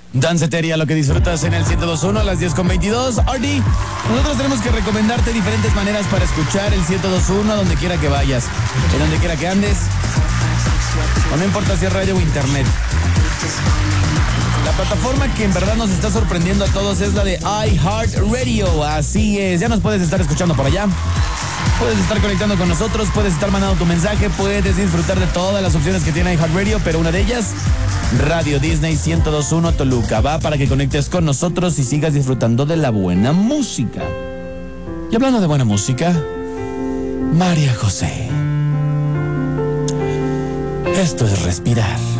Danceteria, lo que disfrutas en el 102.1 a las 10:22. Artie, nosotros tenemos que recomendarte diferentes maneras para escuchar el 102.1 donde quiera que vayas, en donde quiera que andes, o no importa si es radio o internet. La plataforma que en verdad nos está sorprendiendo a todos es la de iHeartRadio. Así es, ya nos puedes estar escuchando por allá. Puedes estar conectando con nosotros, puedes estar mandando tu mensaje, puedes disfrutar de todas las opciones que tiene iHeartRadio, pero una de ellas, Radio Disney 102.1 Toluca. Va para que conectes con nosotros y sigas disfrutando de la buena música. Y hablando de buena música, María José. Esto es respirar.